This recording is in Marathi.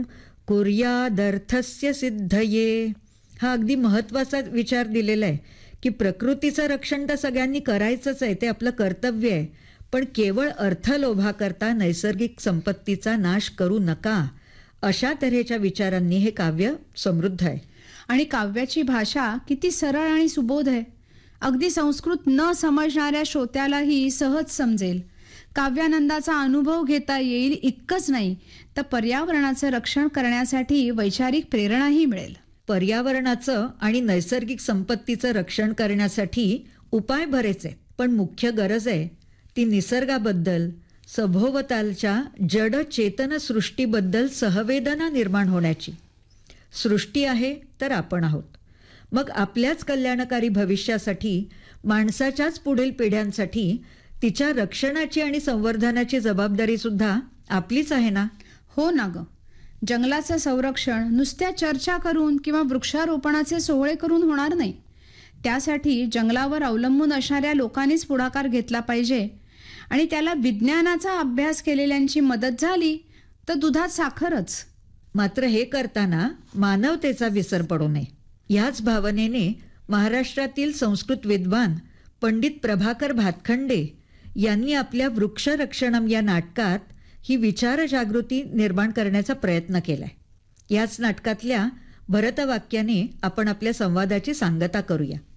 कुर्यादर्थस्य सिद्धये. हा अगदी महत्वाचा विचार दिलेला आहे की प्रकृतीचं रक्षण तर सगळ्यांनी करायचंच आहे, ते आपलं कर्तव्य आहे. पण केवळ अर्थलोभा करता नैसर्गिक संपत्तीचा नाश करू नका, अशा तऱ्हेच्या विचारांनी हे काव्य समृद्ध आहे. आणि काव्याची भाषा किती सरळ आणि सुबोध आहे. अगदी संस्कृत न समजणाऱ्या श्रोत्यालाही सहज समजेल. काव्यानंदाचा अनुभव घेता येईल इतकंच नाही, तर पर्यावरणाचं रक्षण करण्यासाठी वैचारिक प्रेरणाही मिळेल. पर्यावरणाचं आणि नैसर्गिक संपत्तीचं रक्षण करण्यासाठी उपाय बरेच आहेत, पण मुख्य गरज आहे ती निसर्गाबद्दल, सभोवतालच्या जड चेतन सृष्टीबद्दल सहवेदना निर्माण होण्याची. सृष्टी आहे तर आपण आहोत. मग आपल्याच कल्याणकारी भविष्यासाठी, माणसाच्याच पुढील पिढ्यांसाठी तिच्या रक्षणाची आणि संवर्धनाची जबाबदारी सुद्धा आपलीच आहे ना. हो ना ग. जंगलाचं संरक्षण नुसत्या चर्चा करून किंवा वृक्षारोपणाचे सोहळे करून होणार नाही. त्यासाठी जंगलावर अवलंबून असणाऱ्या लोकांनीच पुढाकार घेतला पाहिजे. आणि त्याला विज्ञानाचा अभ्यास केलेल्यांची मदत झाली तर दुधात साखरच. मात्र हे करताना मानवतेचा विसर पडू नये. याच भावनेने महाराष्ट्रातील संस्कृत विद्वान पंडित प्रभाकर भातखंडे यांनी आपल्या वृक्षरक्षणम या नाटकात ही विचारजागृती निर्माण करण्याचा प्रयत्न केलाय. याच नाटकातल्या भरतवाक्याने आपण आपल्या संवादाची सांगता करूया.